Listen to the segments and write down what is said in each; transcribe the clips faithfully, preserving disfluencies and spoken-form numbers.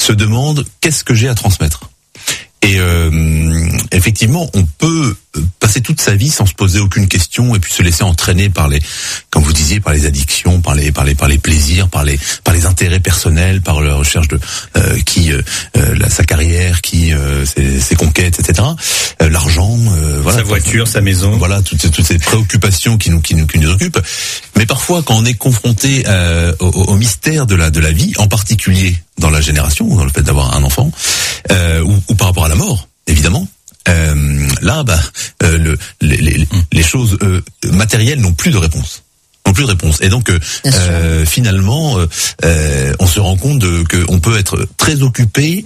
se demande qu'est-ce que j'ai à transmettre. Et euh, effectivement, on peut passer toute sa vie sans se poser aucune question et puis se laisser entraîner par les, comme vous disiez, par les addictions, par les, par les, par les plaisirs, par les, par les intérêts personnels, par la recherche de euh, qui, euh, la, sa carrière, qui, euh, ses, ses conquêtes, et cetera. Euh, l'argent, euh, voilà, sa voiture, sa maison, voilà, toutes, toutes ces préoccupations qui nous, qui nous, qui nous occupent. Mais parfois, quand on est confronté euh, au, au mystère de la, de la vie, en particulier dans la génération, dans le fait d'avoir un enfant, euh, ou, ou par rapport à la mort, évidemment. Euh, là, bah, euh, le, les, les, les choses euh, matérielles n'ont plus de réponse, n'ont plus de réponse. Et donc, euh, finalement, euh, on se rend compte de, que on peut être très occupé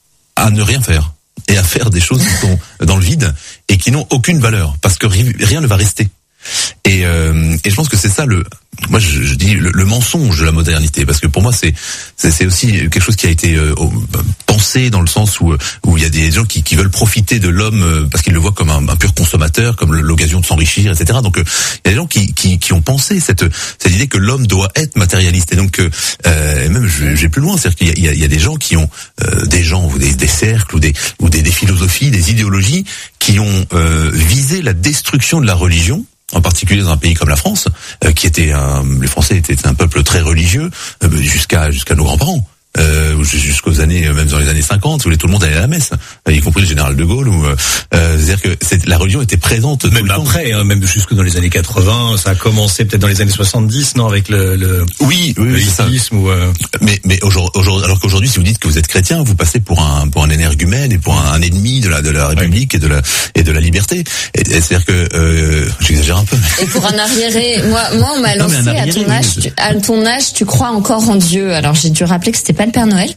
à ne rien faire et à faire des choses qui sont dans le vide et qui n'ont aucune valeur parce que rien ne va rester. Et, euh, et je pense que c'est ça le, moi je, je dis le, le mensonge de la modernité, parce que pour moi c'est c'est, c'est aussi quelque chose qui a été euh, pensé dans le sens où où il y a des gens qui, qui veulent profiter de l'homme euh, parce qu'ils le voient comme un, un pur consommateur, comme l'occasion de s'enrichir, et cetera. Donc euh, il y a des gens qui qui, qui ont pensé cette cette idée que l'homme doit être matérialiste. Et donc euh, et même je, j'ai plus loin, c'est-à-dire qu'il y a, il y a, il y a des gens qui ont euh, des gens ou des, des cercles ou des ou des, des philosophies, des idéologies qui ont euh, visé la destruction de la religion. En particulier dans un pays comme la France, euh, qui était un, les Français étaient un peuple très religieux euh, jusqu'à jusqu'à nos grands-parents, euh, jusqu'aux années, même dans les années cinquante, où tout le monde allait à la messe, y compris le général de Gaulle. Où, euh, c'est-à-dire que c'est, la religion était présente même tout le après, temps. Hein, même jusque dans les années quatre-vingts, ça a commencé peut-être dans les années soixante-dix, non, avec le, le oui, oui, oui, c'est ça. Ou euh... Mais mais aujourd'hui, aujourd'hui, alors qu'aujourd'hui, si vous dites que vous êtes chrétien, vous passez pour un pour un énergumène et pour un, un ennemi de la de la République, oui, et de la et de la liberté. Et, et c'est-à-dire que euh, j'exagère un peu. Mais... Et pour un arriéré, moi moi on m'a lancé non, à ton âge, oui, tu, à ton âge, tu crois encore en Dieu. Alors j'ai dû rappeler que c'était pas le Père Noël.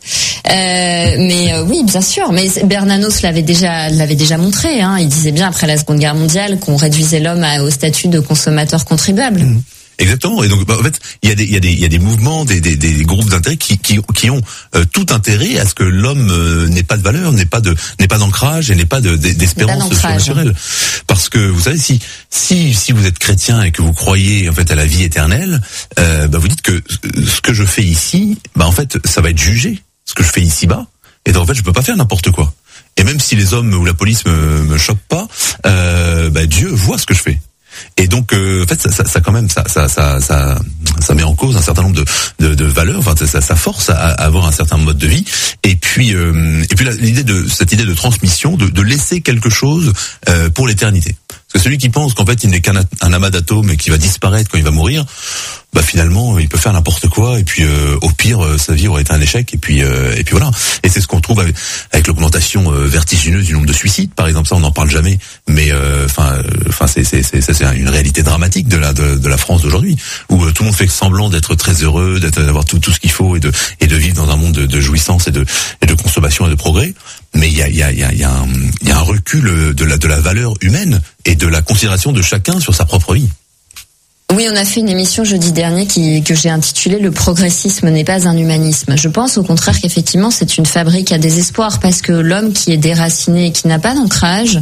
Euh, mais euh, oui, bien sûr. Mais Bernanos l'avait déjà, l'avait déjà montré. Hein. Il disait bien après la Seconde Guerre mondiale qu'on réduisait l'homme à, au statut de consommateur contribuable. Mmh. Exactement. Et donc, bah, en fait, il y a des, il y a des, il y a des mouvements, des, des, des groupes d'intérêt qui, qui, qui ont euh, tout intérêt à ce que l'homme euh, n'ait pas de valeur, n'ait pas de, n'ait pas d'ancrage et n'ait pas de, d'espérance surnaturelle. Parce que vous savez, si, si, si vous êtes chrétien et que vous croyez en fait à la vie éternelle, euh, bah, vous dites que ce que je fais ici, bah en fait, ça va être jugé. Ce que je fais ici-bas, et donc en fait, je peux pas faire n'importe quoi. Et même si les hommes ou la police me, me chopent pas, euh, bah, Dieu voit ce que je fais. Et donc, euh, en fait, ça, ça, ça quand même, ça, ça, ça, ça, ça met en cause un certain nombre de, de, de valeurs. Enfin, ça, ça force à, à avoir un certain mode de vie. Et puis, euh, et puis la, l'idée de cette idée de transmission, de, de laisser quelque chose euh, pour l'éternité. Parce que celui qui pense qu'en fait, il n'est qu'un un amas d'atomes et qui va disparaître quand il va mourir, bah finalement, il peut faire n'importe quoi. Et puis, euh, au pire, sa vie aurait été un échec. Et puis, euh, et puis voilà. Et c'est ce qu'on trouve avec, avec l'augmentation euh, vertigineuse du nombre de suicides, par exemple. Ça, on n'en parle jamais. Mais, enfin, euh, enfin, c'est, c'est, c'est, c'est une réalité dramatique de la de, de la France d'aujourd'hui, où euh, tout le monde fait semblant d'être très heureux, d'être, d'avoir tout tout ce qu'il faut et de et de vivre dans un monde de, de jouissance et de et de consommation et de progrès. Mais il y a il y a il y a il y a un il y a un recul de la de la valeur humaine et de la considération de chacun sur sa propre vie. Oui, on a fait une émission jeudi dernier qui, que j'ai intitulée « Le progressisme n'est pas un humanisme ». Je pense au contraire qu'effectivement c'est une fabrique à désespoir, parce que l'homme qui est déraciné et qui n'a pas d'ancrage,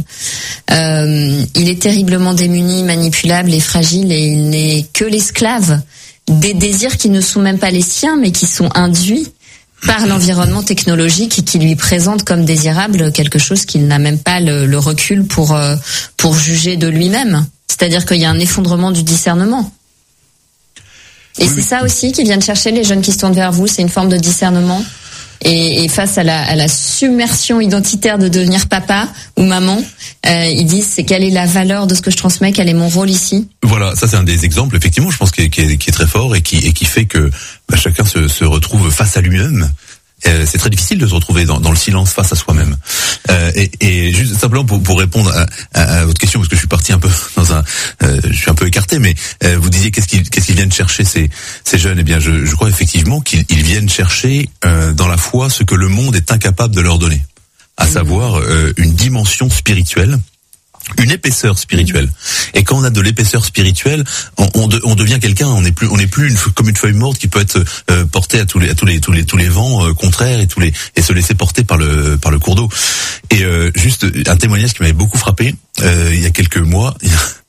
euh, il est terriblement démuni, manipulable et fragile, et il n'est que l'esclave des désirs qui ne sont même pas les siens, mais qui sont induits par l'environnement technologique et qui lui présente comme désirable quelque chose qu'il n'a même pas le, le recul pour, euh, pour juger de lui-même. C'est-à-dire qu'il y a un effondrement du discernement. Et oui, c'est ça aussi qu'ils viennent chercher, les jeunes qui se tournent vers vous, c'est une forme de discernement. Et, et face à la, à la submersion identitaire de devenir papa ou maman, euh, ils disent c'est quelle est la valeur de ce que je transmets, quel est mon rôle ici. Voilà, ça c'est un des exemples effectivement, je pense qui est, qui est, qui est très fort et qui, et qui fait que bah, chacun se, se retrouve face à lui-même. Euh, c'est très difficile de se retrouver dans, dans le silence face à soi-même. Euh, et, et juste simplement pour, pour répondre à, à, à votre question, parce que je suis parti un peu dans un, euh, je suis un peu écarté, mais euh, vous disiez qu'est-ce qu'ils qu'est-ce qu'ils viennent chercher ces ces jeunes. Eh bien, je, je crois effectivement qu'ils ils viennent chercher euh, dans la foi ce que le monde est incapable de leur donner, à savoir euh, une dimension spirituelle, une épaisseur spirituelle. Et quand on a de l'épaisseur spirituelle, on, on, de, on devient quelqu'un. On n'est plus, on n'est plus une, comme une feuille morte qui peut être euh, portée à tous les, à tous les, tous les, tous les vents euh, contraires et tous les, et se laisser porter par le, par le cours d'eau. Et euh, juste un témoignage qui m'avait beaucoup frappé. Euh, il y a quelques mois,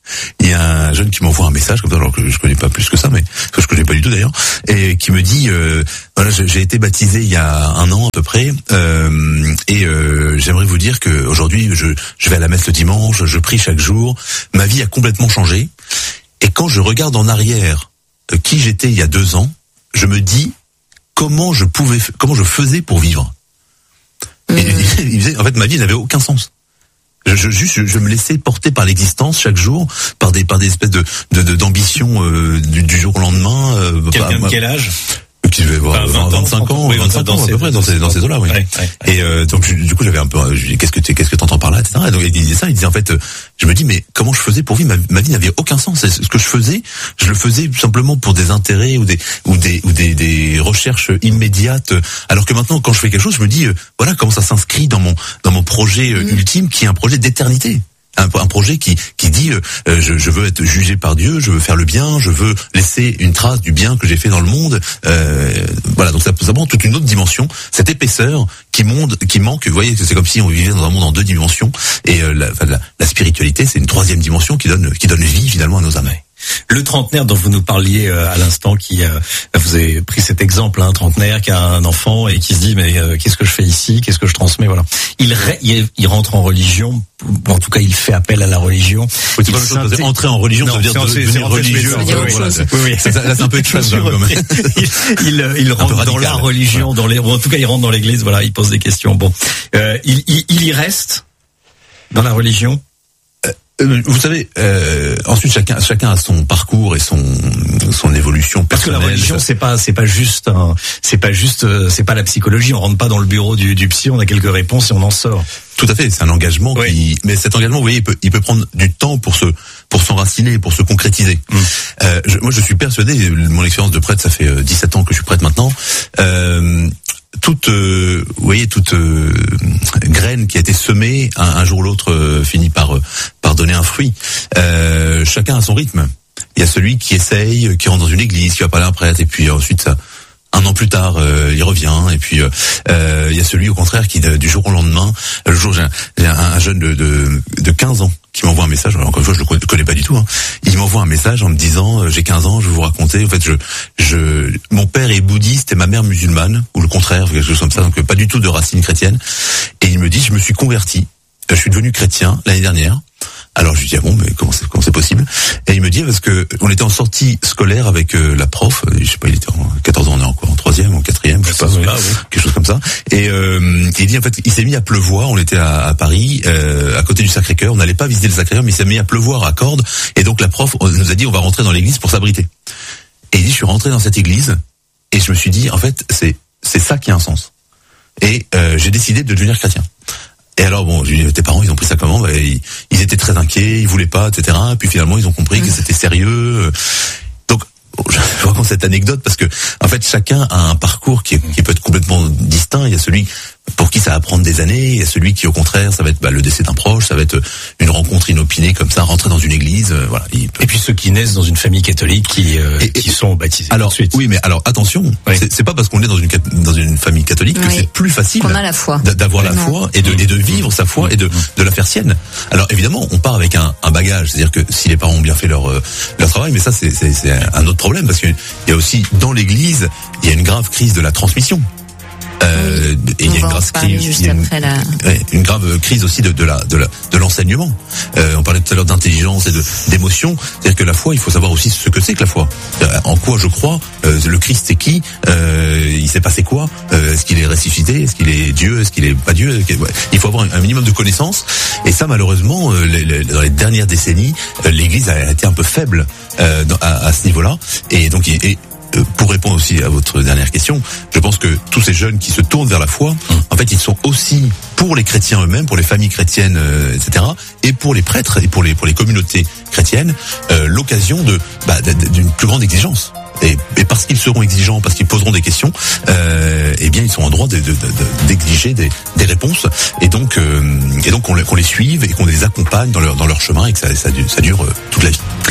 il y a un jeune qui m'envoie un message comme ça, alors que je connais pas plus que ça, mais que je connais pas du tout d'ailleurs, et qui me dit euh, voilà, j'ai été baptisé il y a un an à peu près, euh, et euh, j'aimerais vous dire que aujourd'hui je je vais à la messe le dimanche, je prie chaque jour, ma vie a complètement changé, et quand je regarde en arrière euh, qui j'étais il y a deux ans, je me dis comment je pouvais, comment je faisais pour vivre. Mmh. Et il disait, en fait, ma vie n'avait aucun sens. Je, je juste, je, je me laissais porter par l'existence chaque jour, par des, par des espèces de, de, de d'ambition euh, du, du jour au lendemain. Euh, Quelqu'un de quel âge? Qui devait avoir enfin, vingt-cinq ans, oui, vingt-cinq ans à peu près dans ces dans ces eaux-là, oui. Ouais, ouais, ouais. Et euh, donc je, du coup j'avais un peu, je dis, qu'est-ce que tu qu'est-ce que t'entends par là, et cetera. Et donc il disait ça, il disait en fait, je me dis mais comment je faisais pour vivre, ma, ma vie n'avait aucun sens. Ce que je faisais, je le faisais simplement pour des intérêts ou des ou des ou des, des recherches immédiates. Alors que maintenant quand je fais quelque chose, je me dis euh, voilà comment ça s'inscrit dans mon dans mon projet euh, mmh. ultime, qui est un projet d'éternité. Un, un projet qui qui dit euh, je, je veux être jugé par Dieu, je veux faire le bien, je veux laisser une trace du bien que j'ai fait dans le monde. Euh, voilà, donc ça, ça prend toute une autre dimension, cette épaisseur qui monte, qui manque. Vous voyez, c'est comme si on vivait dans un monde en deux dimensions. Et euh, la, la, la spiritualité, c'est une troisième dimension qui donne qui donne vie finalement à nos âmes. Le trentenaire dont vous nous parliez euh, à l'instant, qui euh, vous avez pris cet exemple, un hein, trentenaire qui a un enfant et qui se dit mais euh, qu'est-ce que je fais ici, qu'est-ce que je transmets, voilà. Il, il, il rentre en religion, en tout cas il fait appel à la religion. Oui, c'est pas chose, parce que entrer en religion, non, ça veut dire c'est, devenir religieux. Oui, oui, oui. C'est, là, c'est un peu extrême quand même. il, il, il rentre radical, dans la religion, ouais. dans les, en tout cas il rentre dans l'église, voilà, il pose des questions. Bon, euh, il, il, il y reste dans la religion. Vous savez, euh, ensuite chacun chacun a son parcours et son son évolution personnelle. Parce que la religion c'est pas c'est pas juste un, c'est pas juste c'est pas la psychologie. On rentre pas dans le bureau du, du psy, on a quelques réponses et on en sort. Tout à fait, c'est un engagement oui. qui, mais cet engagement, vous voyez, il peut il peut prendre du temps pour se pour s'enraciner, pour se concrétiser. Mmh. Euh, je, moi, je suis persuadé, mon expérience de prêtre, ça fait euh, dix-sept ans que je suis prêtre maintenant. Euh, toute, euh, vous voyez, toute euh, graine qui a été semée, un, un jour ou l'autre euh, finit par euh, par donner un fruit. Euh, chacun a son rythme. Il y a celui qui essaye, qui rentre dans une église, qui va parler à un prêtre, et puis euh, ensuite ça. Un an plus tard, euh, il revient, et puis euh, euh, il y a celui au contraire qui du jour au lendemain, le jour j'ai un, j'ai un, un jeune de, de de quinze ans qui m'envoie un message. Alors, encore une fois, je le connais, connais pas du tout. Hein. Il m'envoie un message en me disant euh, j'ai quinze ans, je vais vous raconter. En fait, je je mon père est bouddhiste et ma mère musulmane, ou le contraire, quelque chose comme ça. Donc pas du tout de racines chrétiennes. Et il me dit je me suis converti, je suis devenu chrétien l'année dernière. Alors je lui dis ah bon mais comment c'est comment c'est possible? Et il me dit parce que on était en sortie scolaire avec euh, la prof, je sais pas, il était en quatorze ans, on est en quoi, en troisième, en quatrième, je sais pas, oui, là, oui. quelque chose comme ça. Et euh, il dit en fait il s'est mis à pleuvoir, on était à, à Paris, euh, à côté du Sacré-Cœur, on n'allait pas visiter le Sacré-Cœur, mais il s'est mis à pleuvoir à cordes, et donc la prof nous a dit on va rentrer dans l'église pour s'abriter. Et il dit je suis rentré dans cette église et je me suis dit en fait c'est c'est ça qui a un sens. Et euh, j'ai décidé de devenir chrétien. Et alors bon, tes parents ils ont pris ça comment? Bah, ils, ils étaient très inquiets, ils voulaient pas, et cetera. Et puis finalement ils ont compris mmh. que c'était sérieux. Donc je raconte cette anecdote parce que en fait chacun a un parcours qui, est, qui peut être complètement distinct. Il y a celui pour qui ça va prendre des années, il y a celui qui au contraire ça va être bah, le décès d'un proche, ça va être une rencontre inopinée comme ça, rentrer dans une église, euh, voilà. Il peut... Et puis ceux qui naissent dans une famille catholique qui euh, et, qui sont baptisés. Alors ensuite. Oui, mais alors attention, oui. c'est, c'est pas parce qu'on est dans une dans une famille catholique que oui. c'est plus facile qu'on a la foi. d'avoir la foi et de et de vivre sa foi et de de la faire sienne. Alors évidemment, on part avec un, un bagage, c'est-à-dire que si les parents ont bien fait leur euh, leur travail, mais ça c'est c'est, c'est un autre problème parce qu'il y a aussi dans l'église il y a une grave crise de la transmission. Euh, oui, et il y a une grave crise, il y a une, la... ouais, une grave crise aussi de, de la de la de l'enseignement. Euh, on parlait tout à l'heure d'intelligence et de d'émotion, c'est-à-dire que la foi, il faut savoir aussi ce que c'est que la foi. En quoi je crois, euh, le Christ c'est qui, euh, il s'est passé quoi, euh, est-ce qu'il est ressuscité, est-ce qu'il est Dieu, est-ce qu'il est pas Dieu. Il faut avoir un minimum de connaissances. Et ça, malheureusement, euh, les, les, dans les dernières décennies, euh, l'Église a été un peu faible euh, à, à ce niveau-là. Et donc et, et pour répondre aussi à votre dernière question, je pense que tous ces jeunes qui se tournent vers la foi, en fait, ils sont aussi pour les chrétiens eux-mêmes, pour les familles chrétiennes, euh, et cetera, et pour les prêtres et pour les pour les communautés chrétiennes, euh, l'occasion de bah, d'une plus grande exigence. Et, et parce qu'ils seront exigeants, parce qu'ils poseront des questions, euh, eh bien, ils sont en droit de, de, de, d'exiger des, des réponses, et donc euh, et donc qu'on les, qu'on les suive et qu'on les accompagne dans leur dans leur chemin et que ça ça, ça dure toute la vie.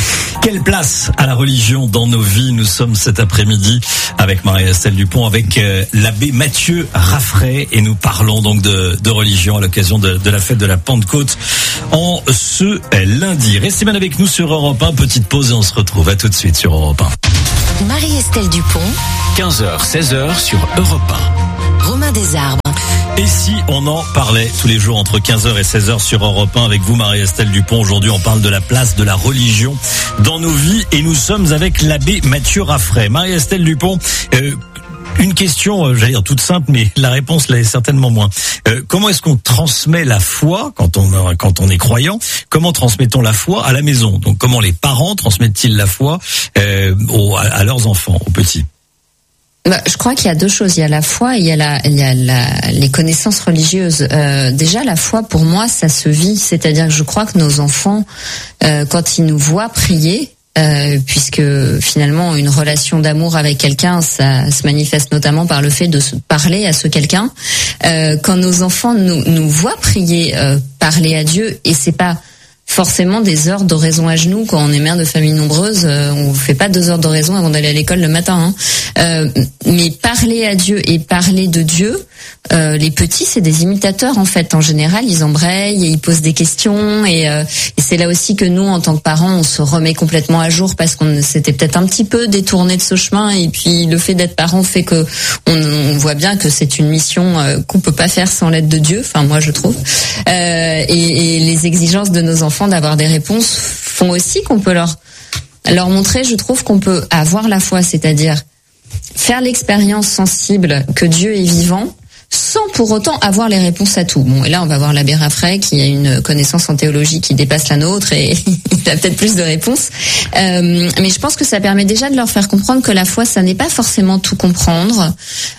Quelle place à la religion dans nos vies? Nous sommes cet après-midi avec Marie-Estelle Dupont, avec euh, l'abbé Mathieu Raffray, et nous parlons donc de, de religion à l'occasion de, de la fête de la Pentecôte en ce lundi. Restez bien avec nous sur Europe un, petite pause et on se retrouve. À tout de suite sur Europe un. Marie-Estelle Dupont, quinze heures, seize heures sur Europe un. Romain Desarbres. Et si on en parlait tous les jours entre quinze heures et seize heures sur Europe un avec vous, Marie-Estelle Dupont. Aujourd'hui, on parle de la place de la religion dans nos vies et nous sommes avec l'abbé Mathieu Raffray. Marie-Estelle Dupont, euh, une question, euh, j'allais dire toute simple, mais la réponse l'est certainement moins. Euh, comment est-ce qu'on transmet la foi quand on quand on est croyant? Comment transmet-on la foi à la maison? Donc, comment les parents transmettent-ils la foi euh, aux, à leurs enfants, aux petits? Bah, je crois qu'il y a deux choses. Il y a la foi et il y a, la, il y a la, les connaissances religieuses. Euh, déjà, la foi, pour moi, ça se vit. C'est-à-dire que je crois que nos enfants, euh, quand ils nous voient prier, euh, puisque finalement, une relation d'amour avec quelqu'un, ça se manifeste notamment par le fait de se parler à ce quelqu'un. Euh, quand nos enfants nous, nous voient prier, euh, parler à Dieu, et c'est pas forcément des heures d'oraison à genoux. Quand on est mère de famille nombreuse, euh, on fait pas deux heures d'oraison avant d'aller à l'école le matin. Hein. Euh, mais parler à Dieu et parler de Dieu, euh, les petits, c'est des imitateurs en fait. En général, ils embrayent et ils posent des questions. Et, euh, et c'est là aussi que nous, en tant que parents, on se remet complètement à jour parce qu'on s'était peut-être un petit peu détourné de ce chemin. Et puis le fait d'être parent fait que on, on voit bien que c'est une mission euh, qu'on peut pas faire sans l'aide de Dieu. Enfin, moi, je trouve. Euh, et, et les exigences de nos enfants d'avoir des réponses font aussi qu'on peut leur leur montrer, je trouve, qu'on peut avoir la foi, c'est-à-dire faire l'expérience sensible que Dieu est vivant sans pour autant avoir les réponses à tout. Bon, et là, on va voir l'abbé Raffray qui a une connaissance en théologie qui dépasse la nôtre et il a peut-être plus de réponses. Euh, mais je pense que ça permet déjà de leur faire comprendre que la foi, ça n'est pas forcément tout comprendre.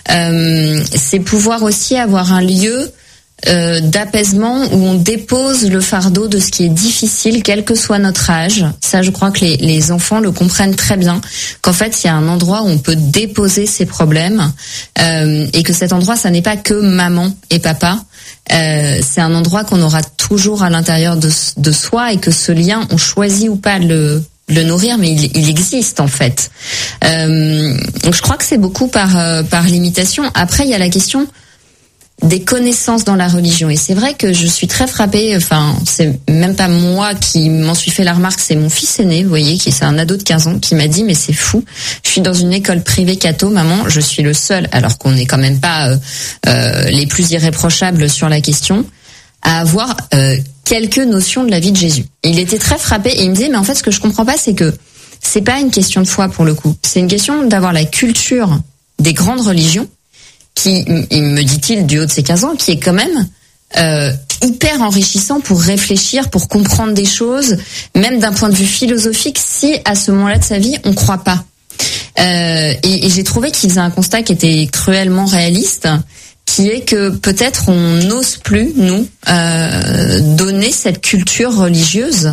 Euh, c'est pouvoir aussi avoir un lieu Euh, d'apaisement où on dépose le fardeau de ce qui est difficile, quel que soit notre âge. Ça, je crois que les, les enfants le comprennent très bien, qu'en fait, il y a un endroit où on peut déposer ses problèmes euh, et que cet endroit, ça n'est pas que maman et papa. Euh, c'est un endroit qu'on aura toujours à l'intérieur de, de soi et que ce lien, on choisit ou pas de le le nourrir, mais il, il existe en fait. Euh, donc, je crois que c'est beaucoup par euh, par l'imitation. Après, il y a la question des connaissances dans la religion. Et c'est vrai que je suis très frappée, enfin, c'est même pas moi qui m'en suis fait la remarque, c'est mon fils aîné, vous voyez, qui c'est un ado de quinze ans, qui m'a dit, mais c'est fou, je suis dans une école privée catho, maman, je suis le seul, alors qu'on n'est quand même pas euh, euh, les plus irréprochables sur la question, à avoir euh, quelques notions de la vie de Jésus. Il était très frappé et il me disait, mais en fait, ce que je comprends pas, c'est que c'est pas une question de foi pour le coup, c'est une question d'avoir la culture des grandes religions, qui, il me dit-il, du haut de ses quinze ans, qui est quand même euh, hyper enrichissant pour réfléchir, pour comprendre des choses, même d'un point de vue philosophique, si à ce moment-là de sa vie, on croit pas. Euh, et, et j'ai trouvé qu'il faisait un constat qui était cruellement réaliste, qui est que peut-être on n'ose plus, nous, euh, donner cette culture religieuse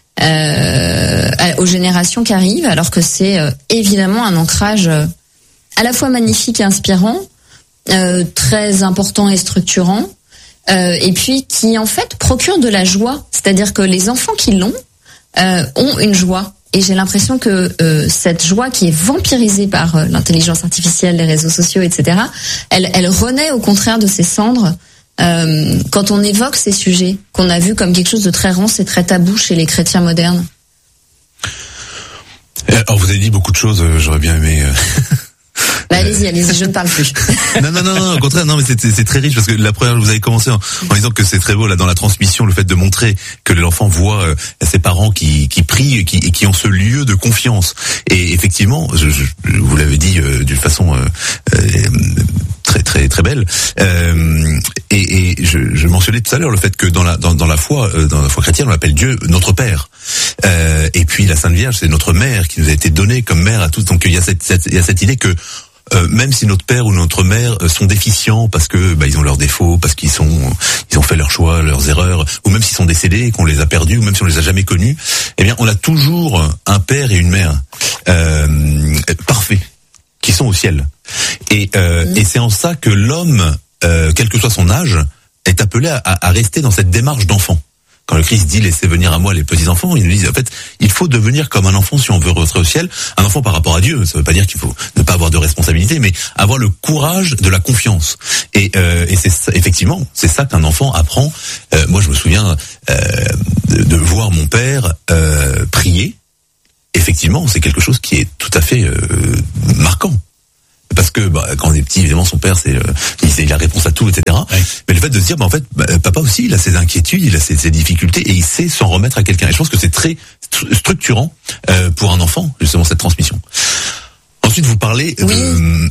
euh, aux générations qui arrivent, alors que c'est euh, évidemment un ancrage euh, à la fois magnifique et inspirant, Euh, très important et structurant, euh, et puis qui en fait procure de la joie. C'est-à-dire que les enfants qui l'ont euh, ont une joie. Et j'ai l'impression que euh, cette joie qui est vampirisée par euh, l'intelligence artificielle, les réseaux sociaux, et cetera, elle, elle renaît au contraire de ses cendres euh, quand on évoque ces sujets qu'on a vus comme quelque chose de très rance et très tabou chez les chrétiens modernes. Alors vous avez dit beaucoup de choses, j'aurais bien aimé... Euh... Bah, allez-y, allez-y, je ne parle plus. non, non, non, non, au contraire, non, mais c'est, c'est très riche parce que la première, vous avez commencé en, en disant que c'est très beau là dans la transmission, le fait de montrer que l'enfant voit euh, ses parents qui, qui prient et qui, et qui ont ce lieu de confiance. Et effectivement, je, je, vous l'avez dit euh, d'une façon euh, euh, très, très, très belle. Euh, et et je, je mentionnais tout à l'heure le fait que dans la, dans, dans la foi, euh, dans la foi chrétienne, on appelle Dieu notre Père. Euh, et puis la Sainte Vierge, c'est notre mère qui nous a été donnée comme mère à tous. Donc il y a cette, cette il y a cette idée que Euh, même si notre père ou notre mère euh, sont déficients parce que bah, ils ont leurs défauts, parce qu'ils sont ils ont fait leurs choix, leurs erreurs, ou même s'ils sont décédés, qu'on les a perdus, ou même si on les a jamais connus, eh bien on a toujours un père et une mère euh, parfaits qui sont au ciel. Et, euh, mmh. et c'est en ça que l'homme, euh, quel que soit son âge, est appelé à, à rester dans cette démarche d'enfant. Quand le Christ dit laissez venir à moi les petits enfants, il nous dit en fait il faut devenir comme un enfant si on veut rentrer au ciel. Un enfant par rapport à Dieu, ça veut pas dire qu'il faut ne pas avoir de responsabilité, mais avoir le courage de la confiance. Et, euh, et c'est effectivement c'est ça qu'un enfant apprend. Euh, moi je me souviens euh, de, de voir mon père euh, prier. Effectivement, c'est quelque chose qui est tout à fait euh, marquant. Parce que bah, quand on est petit, évidemment, son père, c'est euh, il a la réponse à tout, et cetera. Ouais. Mais le fait de se dire, bah, en fait, bah, papa aussi, il a ses inquiétudes, il a ses, ses difficultés, et il sait s'en remettre à quelqu'un. Et je pense que c'est très structurant euh, pour un enfant, justement, cette transmission. Ensuite, vous parlez oui. de...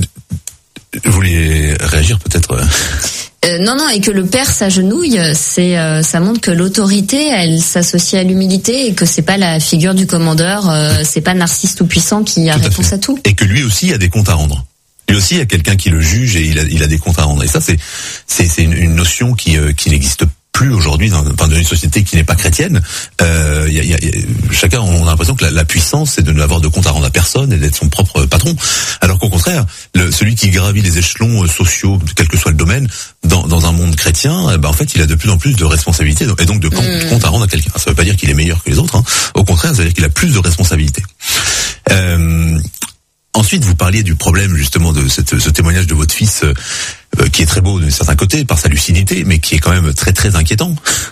Vous voulez réagir peut-être euh... Euh, non, non, et que le père s'agenouille, c'est, euh, ça montre que l'autorité, elle s'associe à l'humilité et que c'est pas la figure du commandeur, euh, c'est pas Narcisse tout puissant qui a tout réponse à, à tout. Et que lui aussi a des comptes à rendre. Lui aussi, il y a quelqu'un qui le juge et il a, il a des comptes à rendre. Et ça, c'est, c'est, c'est une, une notion qui, euh, qui n'existe plus aujourd'hui dans, dans une société qui n'est pas chrétienne. Euh, y a, y a, chacun, on a l'impression que la, la puissance, c'est de n'avoir de compte à rendre à personne et d'être son propre patron. Alors qu'au contraire, le, celui qui gravit les échelons sociaux, quel que soit le domaine, dans, dans un monde chrétien, eh ben en fait, il a de plus en plus de responsabilités et donc de compte, mmh. compte à rendre à quelqu'un. Ça veut pas dire qu'il est meilleur que les autres. Hein. Au contraire, ça veut dire qu'il a plus de responsabilités. Euh, Ensuite, vous parliez du problème justement de cette, ce témoignage de votre fils euh, qui est très beau d'un certain côté par sa lucidité, mais qui est quand même très très inquiétant,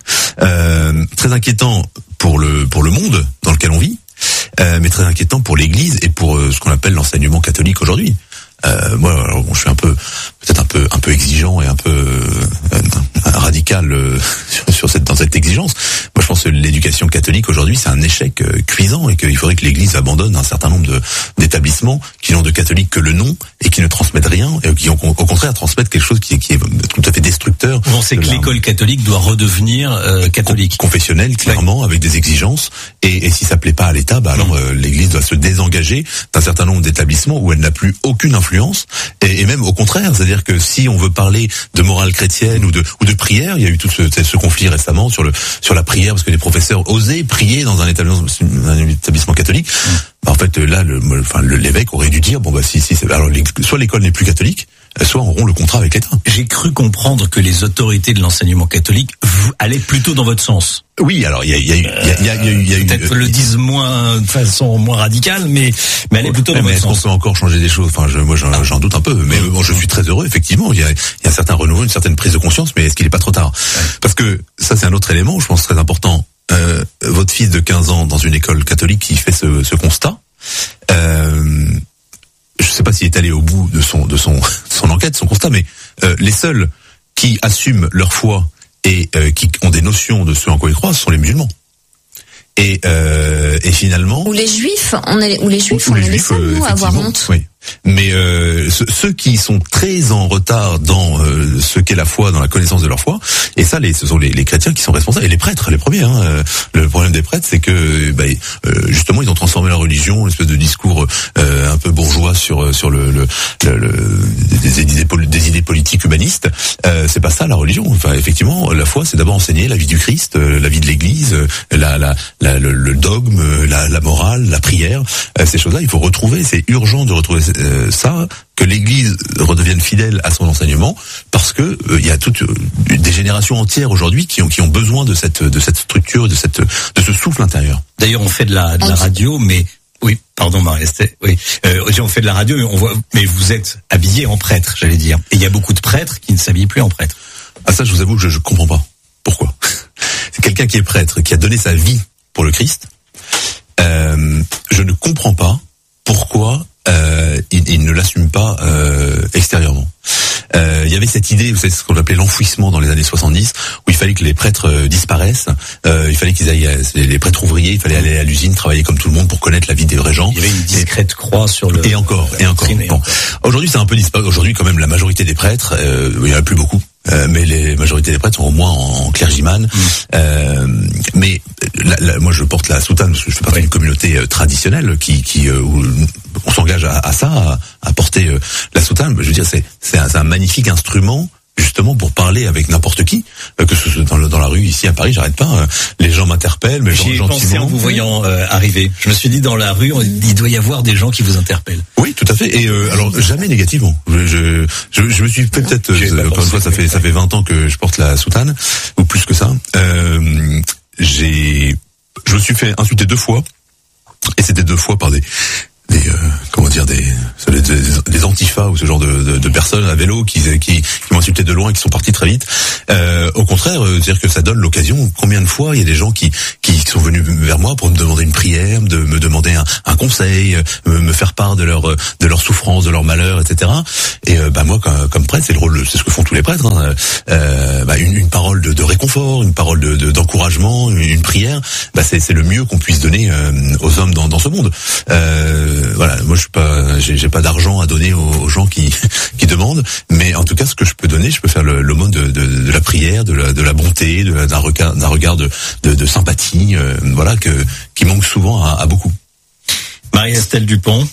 euh, très inquiétant pour le pour le monde dans lequel on vit, euh, mais très inquiétant pour l'Église et pour euh, ce qu'on appelle l'enseignement catholique aujourd'hui. Euh, moi, alors, bon, je suis un peu peut-être un peu un peu exigeant et un peu euh, radical euh, sur, sur cette dans cette exigence. Moi, je pense que l'éducation catholique aujourd'hui, c'est un échec euh, cuisant et qu'il faudrait que l'Église abandonne un certain nombre de d'établissements qui n'ont de catholique que le nom et qui ne transmettent rien et qui ont, au contraire transmettent quelque chose qui est, qui est tout à fait destructeur. On sait que la... l'école catholique doit redevenir euh, catholique, confessionnelle, clairement, ouais. Avec des exigences. Et, et si ça plaît pas à l'État, bah alors mmh. euh, l'Église doit se désengager d'un certain nombre d'établissements où elle n'a plus aucune influence. Et, et même au contraire, c'est-à-dire que si on veut parler de morale chrétienne ou de ou de prière, il y a eu tout ce, ce conflit récemment sur le sur la prière parce que les professeurs osaient prier dans un établissement, un établissement catholique. Mmh. Bah, en fait, là, le, enfin, le, l'évêque aurait dû dire bon bah si si, c'est, alors soit l'école n'est plus catholique, soit on rompt le contrat avec l'État. J'ai cru comprendre que les autorités de l'enseignement catholique vous, allaient plutôt dans votre sens. Oui, alors il y a, y a eu, il y a, y a, y a eu, y a eu peut-être euh, le disent moins de façon moins radicale, mais mais elle est plutôt dans mais votre sens. On peut encore changer des choses. Enfin, je, moi, j'en, j'en doute un peu, mais bon, je suis très heureux. Effectivement, il y a, il y a un certain renouveau, une certaine prise de conscience, mais est-ce qu'il n'est pas trop tard ? Parce que ça, c'est un autre élément, je pense très important. Euh, votre fils de quinze ans dans une école catholique qui fait ce, ce constat. Euh, je ne sais pas s'il est allé au bout de son de son son enquête, son constat, mais euh, les seuls qui assument leur foi et euh, qui ont des notions de ce en quoi ils croient, ce sont les musulmans. Et euh, et finalement, ou les juifs, on est ou les juifs, ou, on est les seuls nous à avoir honte. Oui. Mais euh, ceux qui sont très en retard dans euh, ce qu'est la foi, dans la connaissance de leur foi, et ça, les, ce sont les, les chrétiens qui sont responsables, et les prêtres, les premiers. Hein. Le problème des prêtres, c'est que bah, euh, justement, ils ont transformé la religion, une espèce de discours euh, un peu bourgeois sur sur le, le, le, le des, idées, des idées politiques humanistes. Euh, c'est pas ça la religion. Enfin, effectivement, la foi, c'est d'abord enseigner la vie du Christ, euh, la vie de l'Église, euh, la, la, la, le, le dogme, la, la morale, la prière. Euh, ces choses-là, il faut retrouver. C'est urgent de retrouver Euh, ça, que l'Église redevienne fidèle à son enseignement, parce que il euh, y a toutes euh, des générations entières aujourd'hui qui ont qui ont besoin de cette de cette structure, de cette de ce souffle intérieur. D'ailleurs, on fait de la de la radio, mais oui, pardon, Marie, oui, euh, on fait de la radio, mais on voit, mais vous êtes habillé en prêtre, j'allais dire, et il y a beaucoup de prêtres qui ne s'habillent plus en prêtre. Ah ça, je vous avoue que je, je comprends pas. Pourquoi ? C'est quelqu'un qui est prêtre, qui a donné sa vie pour le Christ. Euh, je ne comprends pas pourquoi. Euh, il, il ne l'assume pas euh, extérieurement. Euh, il y avait cette idée, vous savez ce qu'on appelait l'enfouissement dans les années soixante-dix, où il fallait que les prêtres euh, disparaissent, euh, il fallait qu'ils aillent, les prêtres ouvriers, il fallait aller à l'usine, travailler comme tout le monde pour connaître la vie des vrais gens. Il y avait une discrète et, croix sur le... Et encore, et encore. Et bon. encore. Aujourd'hui, c'est un peu disparu. Aujourd'hui, quand même, la majorité des prêtres, euh, il n'y en a plus beaucoup. Euh, mais les majorités des prêtres sont au moins en, en clergyman. Mmh. Euh, mais la, la, moi, je porte la soutane parce que je fais partie d'une communauté euh, traditionnelle qui, qui euh, où on s'engage à, à ça, à, à porter euh, la soutane. Je veux dire, c'est, c'est, un, c'est un magnifique instrument justement justement pour parler avec n'importe qui, que ce soit dans, le, dans la rue ici à Paris, j'arrête pas. Les gens m'interpellent, mais j'y ai pensé en vous voyant euh, arriver. Je me suis dit dans la rue, il doit y avoir des gens qui vous interpellent. Oui, tout à fait. Et euh, alors jamais négativement. Je, je, je, je me suis fait peut-être euh, encore une fois, ça fait ça fait vingt ans que je porte la soutane ou plus que ça. Euh, j'ai, je me suis fait insulter deux fois, et c'était deux fois par des des euh, comment dire des, des des antifas ou ce genre de, de, de personnes à vélo qui qui, qui m'ont insulté de loin et qui sont partis très vite. Euh, au contraire, euh, c'est-à-dire que ça donne l'occasion. Combien de fois il y a des gens qui qui sont venus vers moi pour me demander une prière, de me demander un, un conseil, me, me faire part de leur de leur souffrance, de leur malheur, et cetera. Et euh, bah moi comme, comme prêtre, c'est le rôle, c'est ce que font tous les prêtres. Hein, euh, bah une, une parole de, de réconfort, une parole de, de d'encouragement, une, une prière. Bah c'est c'est le mieux qu'on puisse donner euh, aux hommes dans dans ce monde. Euh, Voilà, moi je suis pas, j'ai, j'ai pas d'argent à donner aux, aux gens qui qui demandent, mais en tout cas ce que je peux donner, je peux faire le, l'aumône de, de, de la prière, de la, de la bonté, de la, d'un regard, d'un regard de, de, de sympathie, euh, voilà que qui manque souvent à, à beaucoup. Marie-Estelle Dupont.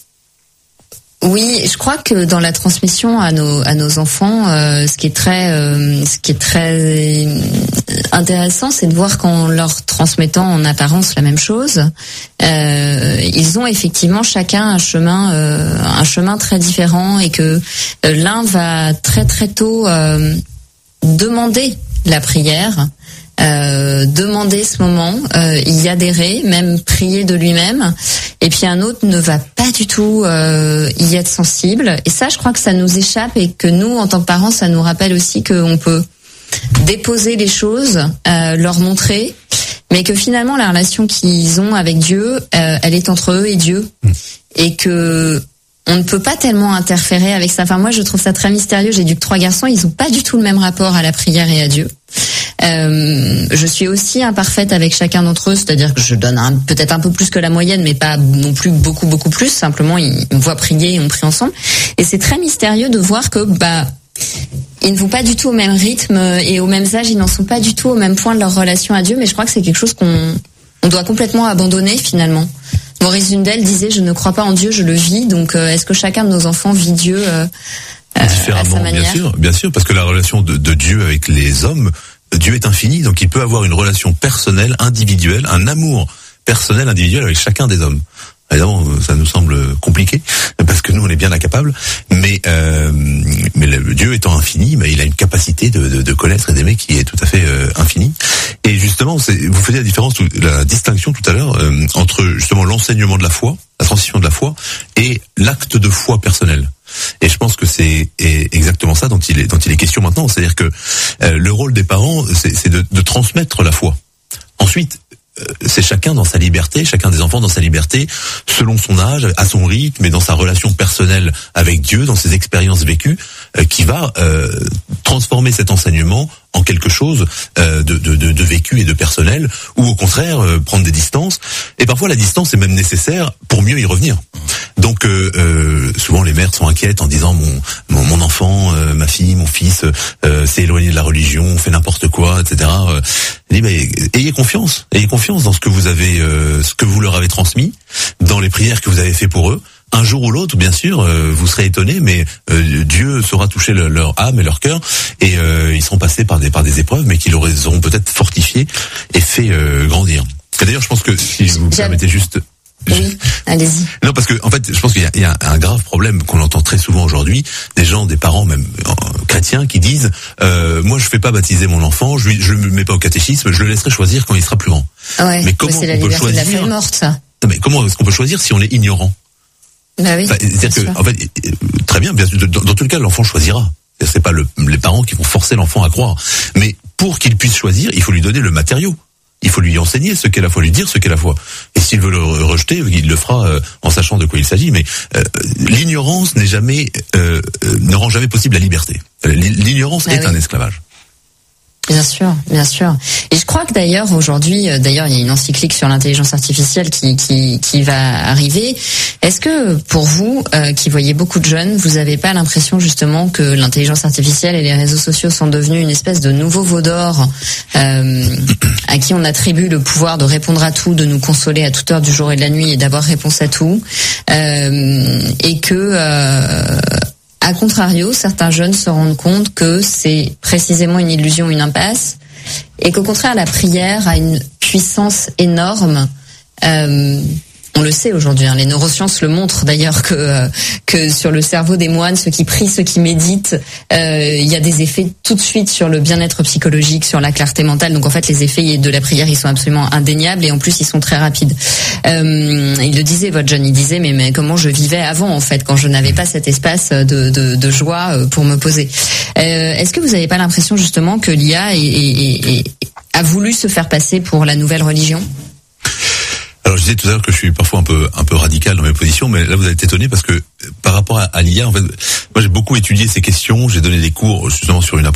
Oui, je crois que dans la transmission à nos à nos enfants, euh, ce qui est très euh, ce qui est très intéressant, c'est de voir qu'en leur transmettant en apparence la même chose, euh, ils ont effectivement chacun un chemin euh, un chemin très différent, et que euh, l'un va très très tôt euh, demander la prière. Euh, demander ce moment, euh, y adhérer, même prier de lui-même, et puis un autre ne va pas du tout euh, y être sensible, et ça je crois que ça nous échappe, et que nous en tant que parents ça nous rappelle aussi qu'on peut déposer les choses, euh, leur montrer, mais que finalement la relation qu'ils ont avec Dieu, euh, elle est entre eux et Dieu, mmh. et que on ne peut pas tellement interférer avec ça. Enfin, moi, je trouve ça très mystérieux. J'ai dû que trois garçons, ils ont pas du tout le même rapport à la prière et à Dieu. Euh, je suis aussi imparfaite avec chacun d'entre eux, c'est-à-dire que je donne un, peut-être un peu plus que la moyenne, mais pas non plus beaucoup, beaucoup plus. Simplement, ils, ils me voient prier et on prie ensemble. Et c'est très mystérieux de voir que, bah, ils ne vont pas du tout au même rythme et au même âge, ils n'en sont pas du tout au même point de leur relation à Dieu, mais je crois que c'est quelque chose qu'on on doit complètement abandonner, finalement. Maurice Zundel disait « Je ne crois pas en Dieu, je le vis ». Donc, euh, est-ce que chacun de nos enfants vit Dieu euh, différemment, à sa manière ? Bien sûr, bien sûr, parce que la relation de, de Dieu avec les hommes, Dieu est infini, donc il peut avoir une relation personnelle, individuelle, un amour personnel, individuel avec chacun des hommes. Évidemment, ça nous semble compliqué parce que nous on est bien incapables, mais euh, mais le Dieu étant infini, bah, il a une capacité de, de, de connaître et d'aimer qui est tout à fait euh, infinie. Et justement, c'est, vous faisiez la différence, la distinction tout à l'heure euh, entre justement l'enseignement de la foi, la transmission de la foi, et l'acte de foi personnel. Et je pense que c'est exactement ça dont il est dont il est question maintenant, c'est-à-dire que euh, le rôle des parents, c'est, c'est de, de transmettre la foi. Ensuite, c'est chacun dans sa liberté, chacun des enfants dans sa liberté, selon son âge, à son rythme et dans sa relation personnelle avec Dieu, dans ses expériences vécues, euh, qui va euh, transformer cet enseignement en quelque chose euh, de, de, de, de vécu et de personnel, ou au contraire euh, prendre des distances. Et parfois la distance est même nécessaire pour mieux y revenir. Donc euh, euh, souvent les mères sont inquiètes en disant mon mon, mon enfant, euh, ma fille, mon fils euh, s'est éloigné de la religion, fait n'importe quoi, et cetera. Euh, dit, mais, ayez confiance, ayez confiance dans ce que vous avez, euh, ce que vous leur avez transmis, dans les prières que vous avez fait pour eux. Un jour ou l'autre, bien sûr, euh, vous serez étonnés, mais euh, Dieu saura toucher le, leur âme et leur cœur, et euh, ils seront passés par des par des épreuves, mais qui leur auront peut-être fortifié et fait euh, grandir. Et d'ailleurs, je pense que si vous me permettez juste. Oui, allez-y. Non, parce que en fait, je pense qu'il y a, il y a un grave problème qu'on entend très souvent aujourd'hui, des gens, des parents même euh, chrétiens, qui disent euh, moi je fais pas baptiser mon enfant, je lui, je le mets pas au catéchisme, je le laisserai choisir quand il sera plus grand. Ouais, mais comment mais c'est la on peut liberté choisir de la feuille morte, ça. Non, mais comment est-ce qu'on peut choisir si on est ignorant? Bah oui. Enfin, c'est-à-dire que, en fait, très bien, bien sûr, dans, dans tout le cas, l'enfant choisira. C'est pas le, les parents qui vont forcer l'enfant à croire, mais pour qu'il puisse choisir, il faut lui donner le matériau. Il faut lui enseigner ce qu'est la foi, lui dire ce qu'est la foi. Et s'il veut le rejeter, il le fera euh, en sachant de quoi il s'agit. Mais euh, l'ignorance n'est jamais, euh, euh, ne rend jamais possible la liberté. L'ignorance ah est oui. un esclavage. Bien sûr, bien sûr. Et je crois que d'ailleurs aujourd'hui, d'ailleurs il y a une encyclique sur l'intelligence artificielle qui qui qui va arriver. Est-ce que pour vous, euh, qui voyez beaucoup de jeunes, vous avez pas l'impression justement que l'intelligence artificielle et les réseaux sociaux sont devenus une espèce de nouveau veau d'or euh, à qui on attribue le pouvoir de répondre à tout, de nous consoler à toute heure du jour et de la nuit et d'avoir réponse à tout, euh, et que euh, A contrario, certains jeunes se rendent compte que c'est précisément une illusion, une impasse, et qu'au contraire, la prière a une puissance énorme. Euh, on le sait aujourd'hui, hein, les neurosciences le montrent d'ailleurs que euh, que sur le cerveau des moines, ceux qui prient, ceux qui méditent, euh, il y a des effets tout de suite sur le bien-être psychologique, sur la clarté mentale. Donc en fait, les effets de la prière, ils sont absolument indéniables et en plus, ils sont très rapides. Euh, il le disait, votre jeune, il disait, mais, mais comment je vivais avant en fait, quand je n'avais pas cet espace de, de, de joie pour me poser. Euh, est-ce que vous n'avez pas l'impression justement que l'I A est, est, est, a voulu se faire passer pour la nouvelle religion ? Alors je disais tout à l'heure que je suis parfois un peu un peu radical dans mes positions, mais là vous allez être étonné parce que par rapport à, à l'I A, en fait, moi j'ai beaucoup étudié ces questions, j'ai donné des cours justement sur une approche